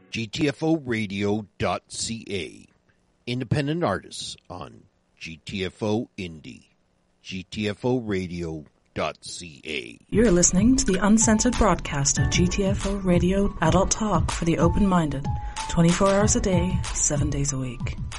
GTFOradio.ca. Independent artists on GTFO Indie. GTFOradio.ca. You're listening to the uncensored broadcast of GTFO Radio, adult talk for the open-minded, 24 hours a day, 7 days a week.